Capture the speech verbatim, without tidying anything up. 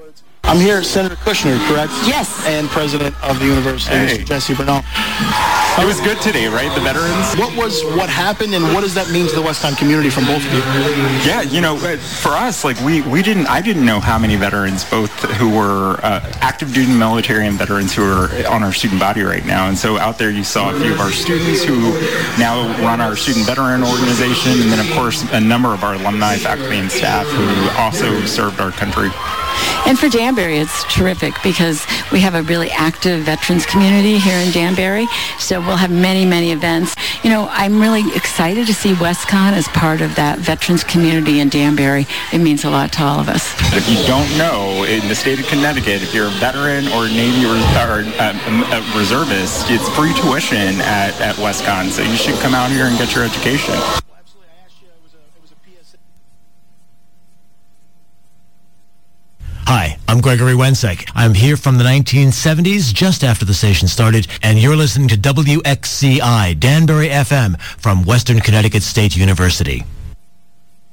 I'm here, Senator Kushner, correct? Yes. And President of the University, Hey. Mister Jesse Bernal. It was good today, right? The veterans. What was what happened, and what does that mean to the Westcon community from both of you? Yeah, you know, uh, for us, like we, we didn't, I didn't know how many veterans, both who were uh, active duty military and veterans who are on our student body right now. And so out there you saw a few of our students who now run our student veteran organization, and then of course a number of our alumni, faculty, and staff who also served our country. And for Danbury, it's terrific because we have a really active veterans community here in Danbury. So we'll have many, many events. You know, I'm really excited to see Westcon as part of that veterans community in Danbury. It means a lot to all of us. If you don't know, in the state of Connecticut, if you're a veteran or Navy or, or um, a reservist, it's free tuition at, at Westcon. So you should come out here and get your education. Hi, I'm Gregory Wensek. I'm here from the nineteen seventies, just after the station started, and you're listening to W X C I, Danbury F M, from Western Connecticut State University.